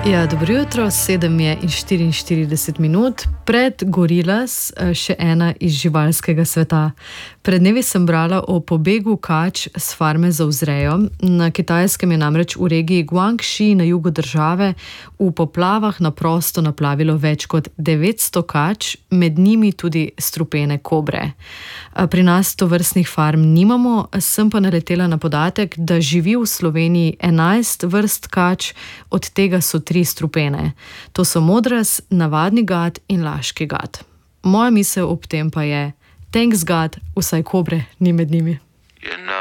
Ja, dobro jutro, 7:44, pred Gorilas še ena iz živalskega sveta. Pred dnevi sem brala o pobegu kač s farme za vzrejo. Na Kitajskem je namreč v regiji Guangxi na jugu države v poplavah na prosto naplavilo več kot 900 kač, med njimi tudi strupene kobre. Pri nas tovrstnih farm nimamo, sem pa naletela na podatek, da živi v Sloveniji 11 vrst kač, od tega so 3 strupene. To so modras, navadni gad in laški gad. Moja misel ob tem pa je: thanks God, vsaj kobre ni med njimi.